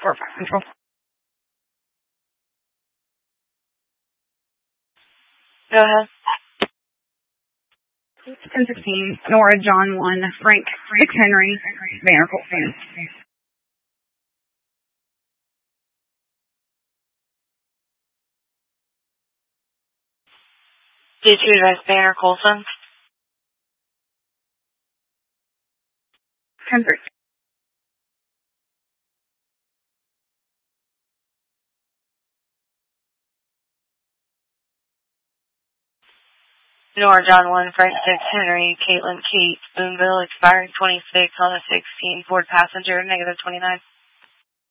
4-5 control. Go ahead. 1016, Nora, John 1, Frank, 6 Henry, Banner Colt fan. Did you advise Banner Colson? 1013. Nora, John 1, Frank 6 Henry, Caitlin Kate, Boonville, expiring 26 on the 16, Ford passenger, -29.